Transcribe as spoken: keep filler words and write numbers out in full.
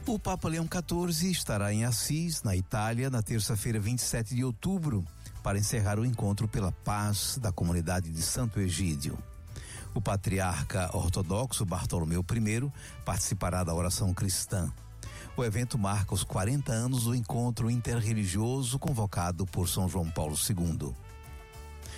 O Papa Leão quatorze estará em Assis, na Itália, na terça-feira, vinte e sete de outubro, para encerrar o encontro pela paz da comunidade de Santo Egídio. O patriarca ortodoxo Bartolomeu I participará da oração cristã. O evento marca os quarenta anos do encontro interreligioso convocado por São João Paulo segundo.